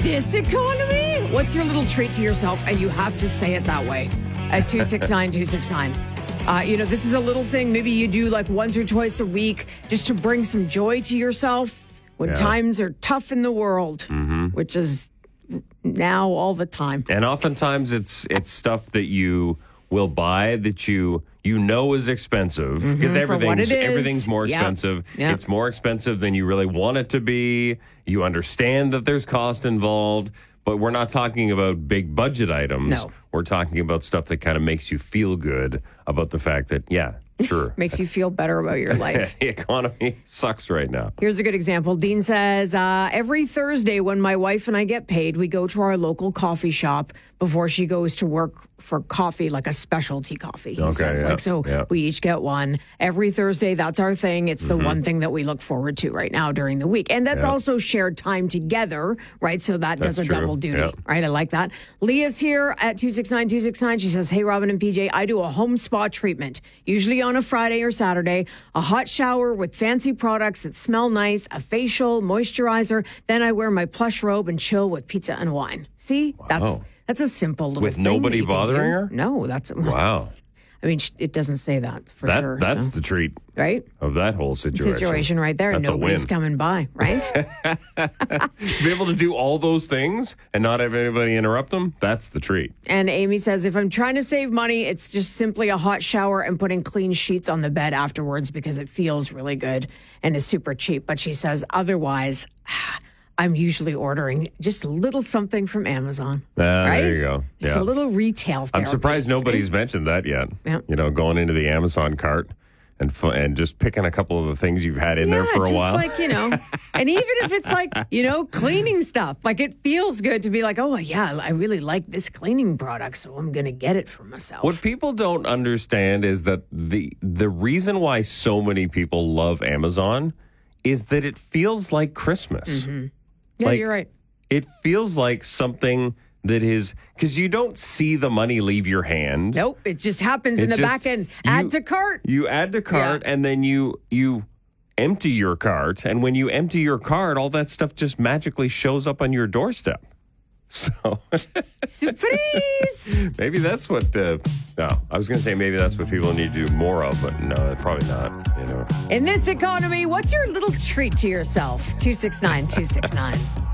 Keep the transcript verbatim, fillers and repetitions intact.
this economy? What's your little treat to yourself? And you have to say it that way at two six nine, two six nine. Uh, you know, this is a little thing maybe you do like once or twice a week just to bring some joy to yourself when Yeah. times are tough in the world, Mm-hmm. which is now all the time. And oftentimes it's it's stuff that you will buy that you you know is expensive because Mm-hmm. For what everything's it is. everything's more Yep. expensive. Yep. It's more expensive than you really want it to be. You understand that there's cost involved, but we're not talking about big budget items. No. We're talking about stuff that kind of makes you feel good about the fact that, yeah, sure. Makes you feel better about your life. The economy sucks right now. Here's a good example. Dean says, uh, every Thursday when my wife and I get paid, we go to our local coffee shop before she goes to work for coffee, like a specialty coffee. He Okay, says. yeah, Like, so yeah. we each get one. Every Thursday, that's our thing. It's the one thing that we look forward to right now during the week. And that's Yeah. also shared time together, right? So that That's does a true. double duty, Yeah. right? I like that. Leah's here at two six nine, two six nine. She says, hey, Robin and P J, I do a home spa treatment, usually on a Friday or Saturday, a hot shower with fancy products that smell nice, a facial, moisturizer. Then I wear my plush robe and chill with pizza and wine. See, that's that's a simple little With thing nobody that you can bothering do. her? No, that's Wow. I mean, sh- it doesn't say that for That sure. That's so- the treat right of that whole situation. situation right there. That's a Nobody's win. coming by, right? To be able to do all those things and not have anybody interrupt them, that's the treat. And Amy says, if I'm trying to save money, it's just simply a hot shower and putting clean sheets on the bed afterwards because it feels really good and is super cheap. But she says, otherwise, I'm usually ordering just a little something from Amazon. Ah, right? There you go. Just Yeah. a little retail I'm therapy. surprised nobody's mentioned that yet. Yeah. You know, going into the Amazon cart and fu- and just picking a couple of the things you've had in Yeah, there for a just while. like, you know, and even if it's like, you know, cleaning stuff, like it feels good to be like, oh, yeah, I really like this cleaning product, so I'm going to get it for myself. What people don't understand is that the the reason why so many people love Amazon is that it feels like Christmas. Mm-hmm. Yeah, Like, you're right. It feels like something that is because you don't see the money leave your hand. Nope, it just happens It in the just- back end. you- Add to cart. You add to cart Yeah. and then you you empty your cart, and when you empty your cart, all that stuff just magically shows up on your doorstep. So Surprise! maybe that's what. Uh, no, I was going to say maybe that's what people need to do more of, but no, probably not. You know. In this economy, what's your little treat to yourself? two six nine, two six nine.